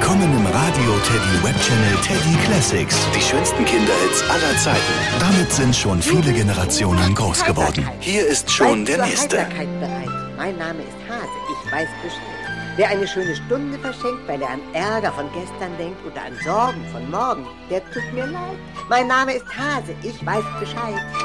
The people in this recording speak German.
Willkommen im Radio Teddy Web Channel Teddy Classics. Die schönsten Kinderhits aller Zeiten. Damit sind schon viele Generationen groß geworden. Hier ist schon der nächste. Bereit. Mein Name ist Hase, ich weiß Bescheid. Wer eine schöne Stunde verschenkt, weil er an Ärger von gestern denkt oder an Sorgen von morgen, der tut mir leid. Mein Name ist Hase, ich weiß Bescheid.